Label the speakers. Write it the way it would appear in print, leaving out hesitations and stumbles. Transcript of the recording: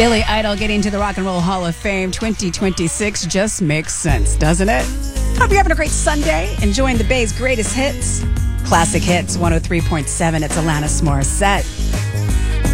Speaker 1: Billy Idol getting to the Rock and Roll Hall of Fame 2026 just makes sense, doesn't it? Hope you're having a great Sunday, enjoying the Bay's greatest hits. Classic Hits 103.7, it's Alanis Morissette.